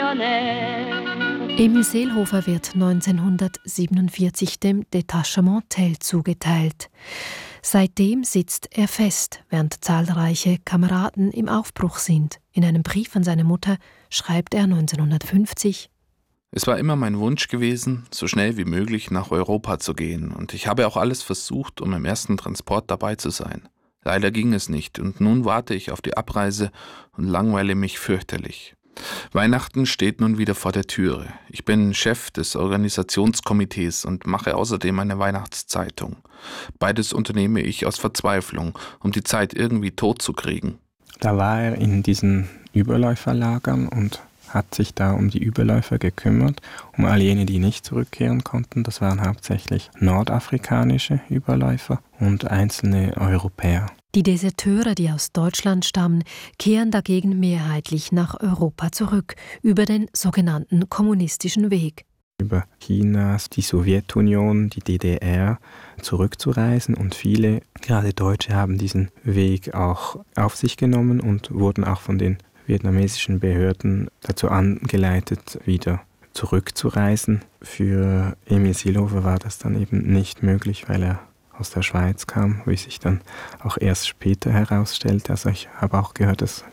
millionnaire. Emil Seelhofer wird 1947 dem Detachement Tell zugeteilt. Seitdem sitzt er fest, während zahlreiche Kameraden im Aufbruch sind. In einem Brief an seine Mutter schreibt er 1950: Es war immer mein Wunsch gewesen, so schnell wie möglich nach Europa zu gehen, und ich habe auch alles versucht, um im ersten Transport dabei zu sein. Leider ging es nicht, und nun warte ich auf die Abreise und langweile mich fürchterlich. Weihnachten steht nun wieder vor der Türe. Ich bin Chef des Organisationskomitees und mache außerdem eine Weihnachtszeitung. Beides unternehme ich aus Verzweiflung, um die Zeit irgendwie totzukriegen. Da war er in diesen Überläuferlagern und hat sich da um die Überläufer gekümmert, um all jene, die nicht zurückkehren konnten. Das waren hauptsächlich nordafrikanische Überläufer und einzelne Europäer. Die Deserteure, die aus Deutschland stammen, kehren dagegen mehrheitlich nach Europa zurück, über den sogenannten kommunistischen Weg. Über China, die Sowjetunion, die DDR zurückzureisen, und viele, gerade Deutsche, haben diesen Weg auch auf sich genommen und wurden auch von den vietnamesischen Behörden dazu angeleitet, wieder zurückzureisen. Für Emil Seelhofer war das dann eben nicht möglich, weil er aus der Schweiz kam, wie sich dann auch erst später herausstellte. Also ich habe auch gehört, dass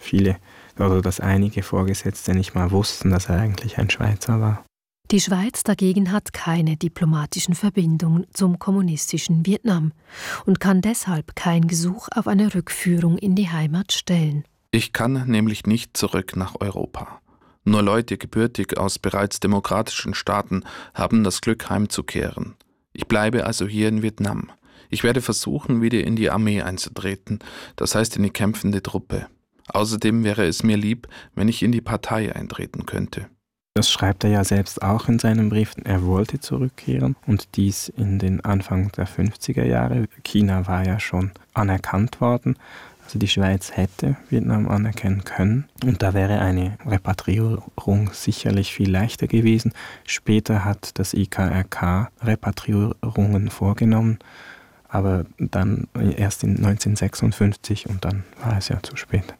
einige Vorgesetzte nicht mal wussten, dass er eigentlich ein Schweizer war. Die Schweiz dagegen hat keine diplomatischen Verbindungen zum kommunistischen Vietnam und kann deshalb kein Gesuch auf eine Rückführung in die Heimat stellen. Ich kann nämlich nicht zurück nach Europa. Nur Leute gebürtig aus bereits demokratischen Staaten haben das Glück, heimzukehren. Ich bleibe also hier in Vietnam. Ich werde versuchen, wieder in die Armee einzutreten, das heißt in die kämpfende Truppe. Außerdem wäre es mir lieb, wenn ich in die Partei eintreten könnte. Das schreibt er ja selbst auch in seinem Brief. Er wollte zurückkehren, und dies in den Anfang der 50er Jahre. China war ja schon anerkannt worden. Also die Schweiz hätte Vietnam anerkennen können, und da wäre eine Repatriierung sicherlich viel leichter gewesen. Später hat das IKRK Repatriierungen vorgenommen, aber dann erst in 1956, und dann war es ja zu spät.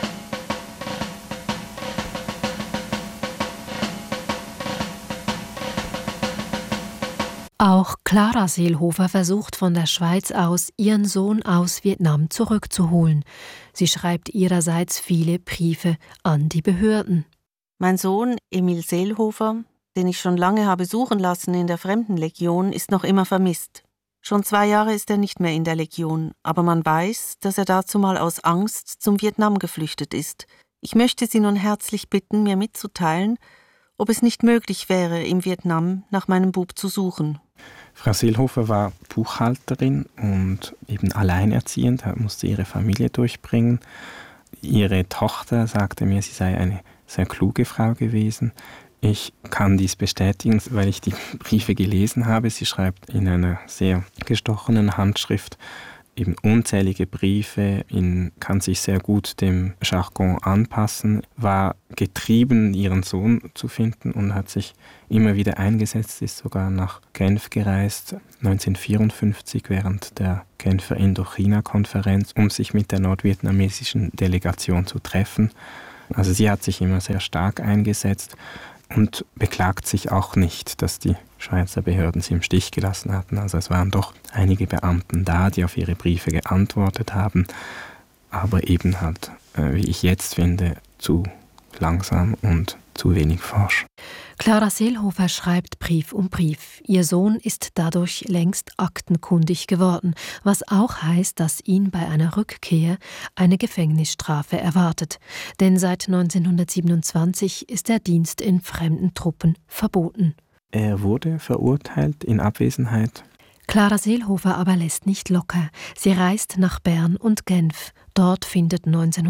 Auch Clara Seelhofer versucht von der Schweiz aus, ihren Sohn aus Vietnam zurückzuholen. Sie schreibt ihrerseits viele Briefe an die Behörden. Mein Sohn Emil Seelhofer, den ich schon lange habe suchen lassen in der Fremdenlegion, ist noch immer vermisst. Schon 2 Jahre ist er nicht mehr in der Legion, aber man weiß, dass er dazu mal aus Angst zum Vietnam geflüchtet ist. Ich möchte Sie nun herzlich bitten, mir mitzuteilen, ob es nicht möglich wäre, im Vietnam nach meinem Bub zu suchen. Frau Seelhofer war Buchhalterin und eben alleinerziehend, musste ihre Familie durchbringen. Ihre Tochter sagte mir, sie sei eine sehr kluge Frau gewesen. Ich kann dies bestätigen, weil ich die Briefe gelesen habe. Sie schreibt in einer sehr gestochenen Handschrift eben unzählige Briefe, kann sich sehr gut dem Jargon anpassen, war getrieben, ihren Sohn zu finden, und hat sich immer wieder eingesetzt, ist sogar nach Genf gereist, 1954 während der Genfer Indochina-Konferenz, um sich mit der nordvietnamesischen Delegation zu treffen. Also sie hat sich immer sehr stark eingesetzt und beklagt sich auch nicht, dass die Schweizer Behörden sie im Stich gelassen hatten. Also es waren doch einige Beamten da, die auf ihre Briefe geantwortet haben, aber eben halt, wie ich jetzt finde, zu langsam und zu wenig forsch. Clara Seelhofer schreibt Brief um Brief. Ihr Sohn ist dadurch längst aktenkundig geworden, was auch heißt, dass ihn bei einer Rückkehr eine Gefängnisstrafe erwartet. Denn seit 1927 ist der Dienst in fremden Truppen verboten. Er wurde verurteilt in Abwesenheit. Clara Seelhofer aber lässt nicht locker. Sie reist nach Bern und Genf. Dort findet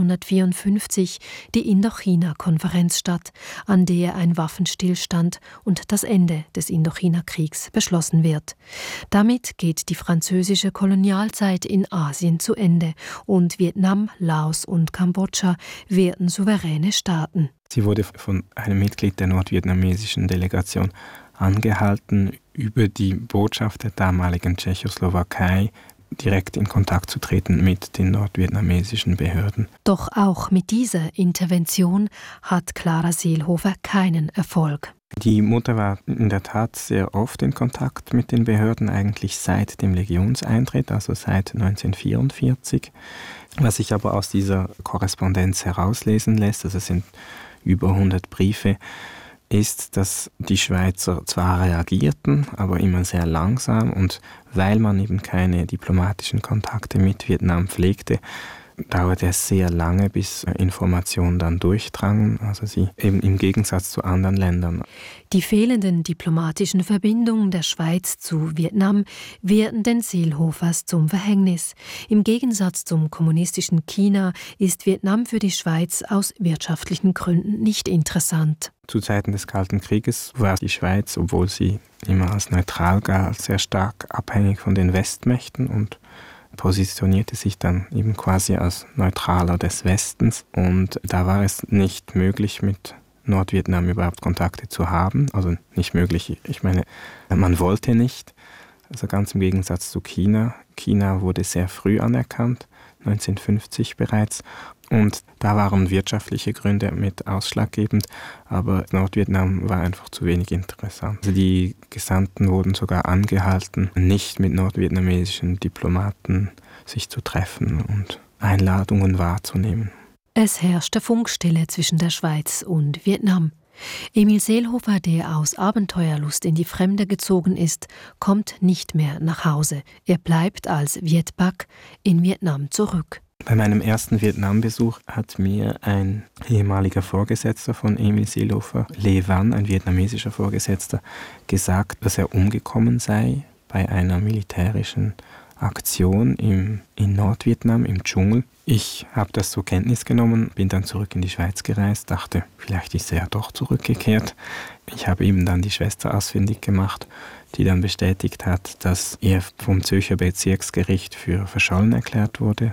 1954 die Indochina-Konferenz statt, an der ein Waffenstillstand und das Ende des Indochina-Kriegs beschlossen wird. Damit geht die französische Kolonialzeit in Asien zu Ende und Vietnam, Laos und Kambodscha werden souveräne Staaten. Sie wurde von einem Mitglied der nordvietnamesischen Delegation angehalten, über die Botschaft der damaligen Tschechoslowakei direkt in Kontakt zu treten mit den nordvietnamesischen Behörden. Doch auch mit dieser Intervention hat Clara Seelhofer keinen Erfolg. Die Mutter war in der Tat sehr oft in Kontakt mit den Behörden, eigentlich seit dem Legionseintritt, also seit 1944. Was sich aber aus dieser Korrespondenz herauslesen lässt, also es sind über 100 Briefe, ist, dass die Schweizer zwar reagierten, aber immer sehr langsam, und weil man eben keine diplomatischen Kontakte mit Vietnam pflegte, dauerte es sehr lange, bis Informationen dann durchdrangen, also sie eben im Gegensatz zu anderen Ländern. Die fehlenden diplomatischen Verbindungen der Schweiz zu Vietnam werden den Seelhofers zum Verhängnis. Im Gegensatz zum kommunistischen China ist Vietnam für die Schweiz aus wirtschaftlichen Gründen nicht interessant. Zu Zeiten des Kalten Krieges war die Schweiz, obwohl sie immer als neutral galt, sehr stark abhängig von den Westmächten und positionierte sich dann eben quasi als Neutraler des Westens. Und da war es nicht möglich, mit Nordvietnam überhaupt Kontakte zu haben. Also nicht möglich, ich meine, man wollte nicht. Also ganz im Gegensatz zu China. China wurde sehr früh anerkannt, 1950 bereits. Und da waren wirtschaftliche Gründe mit ausschlaggebend, aber Nordvietnam war einfach zu wenig interessant. Also die Gesandten wurden sogar angehalten, nicht mit nordvietnamesischen Diplomaten sich zu treffen und Einladungen wahrzunehmen. Es herrschte Funkstille zwischen der Schweiz und Vietnam. Emil Seelhofer, der aus Abenteuerlust in die Fremde gezogen ist, kommt nicht mehr nach Hause. Er bleibt als Viet Bac in Vietnam zurück. Bei meinem ersten Vietnam-Besuch hat mir ein ehemaliger Vorgesetzter von Emil Seelhofer, Le Van, ein vietnamesischer Vorgesetzter, gesagt, dass er umgekommen sei bei einer militärischen Aktion in Nordvietnam im Dschungel. Ich habe das zur Kenntnis genommen, bin dann zurück in die Schweiz gereist, dachte, vielleicht ist er ja doch zurückgekehrt. Ich habe eben dann die Schwester ausfindig gemacht, die dann bestätigt hat, dass er vom Zürcher Bezirksgericht für verschollen erklärt wurde,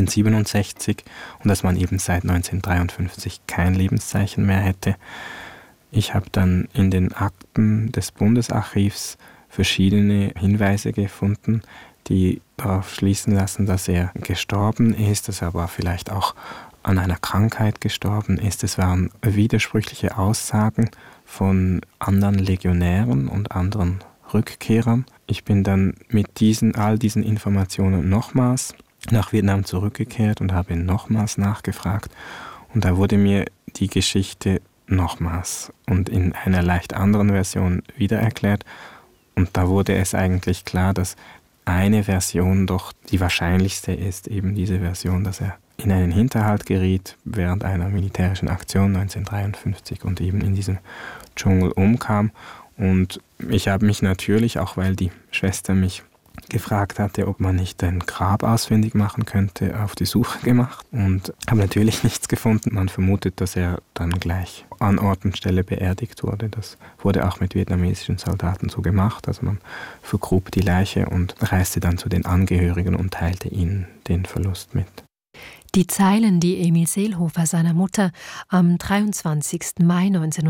1967, und dass man eben seit 1953 kein Lebenszeichen mehr hätte. Ich habe dann in den Akten des Bundesarchivs verschiedene Hinweise gefunden, die darauf schließen lassen, dass er gestorben ist, dass er aber vielleicht auch an einer Krankheit gestorben ist. Es waren widersprüchliche Aussagen von anderen Legionären und anderen Rückkehrern. Ich bin dann mit all diesen Informationen nochmals nach Vietnam zurückgekehrt und habe nochmals nachgefragt. Und da wurde mir die Geschichte nochmals und in einer leicht anderen Version wiedererklärt. Und da wurde es eigentlich klar, dass eine Version doch die wahrscheinlichste ist, eben diese Version, dass er in einen Hinterhalt geriet während einer militärischen Aktion 1953 und eben in diesem Dschungel umkam. Und ich habe mich natürlich, auch weil die Schwester mich gefragt hatte, ob man nicht ein Grab ausfindig machen könnte, auf die Suche gemacht und habe natürlich nichts gefunden. Man vermutet, dass er dann gleich an Ort und Stelle beerdigt wurde. Das wurde auch mit vietnamesischen Soldaten so gemacht. Also man vergrub die Leiche und reiste dann zu den Angehörigen und teilte ihnen den Verlust mit. Die Zeilen, die Emil Seelhofer seiner Mutter am 23. Mai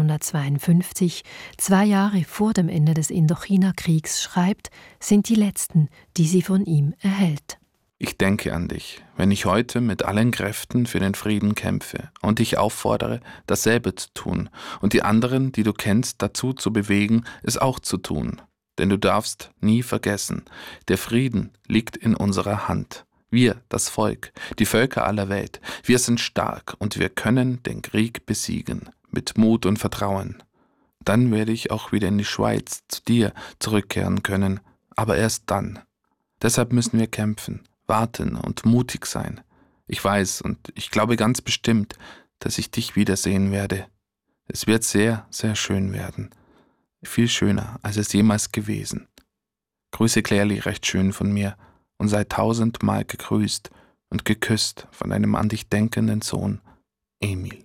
1952, 2 Jahre vor dem Ende des Indochina-Kriegs, schreibt, sind die letzten, die sie von ihm erhält. Ich denke an dich, wenn ich heute mit allen Kräften für den Frieden kämpfe und dich auffordere, dasselbe zu tun und die anderen, die du kennst, dazu zu bewegen, es auch zu tun. Denn du darfst nie vergessen, der Frieden liegt in unserer Hand. Wir, das Volk, die Völker aller Welt, wir sind stark und wir können den Krieg besiegen, mit Mut und Vertrauen. Dann werde ich auch wieder in die Schweiz zu dir zurückkehren können, aber erst dann. Deshalb müssen wir kämpfen, warten und mutig sein. Ich weiß und ich glaube ganz bestimmt, dass ich dich wiedersehen werde. Es wird sehr, sehr schön werden. Viel schöner, als es jemals gewesen. Grüße Clairli recht schön von mir und sei 1000-mal gegrüßt und geküsst von einem an dich denkenden Sohn, Emil.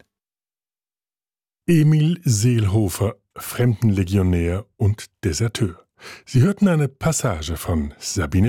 Emil Seelhofer, Fremdenlegionär und Deserteur. Sie hörten eine Passage von Sabine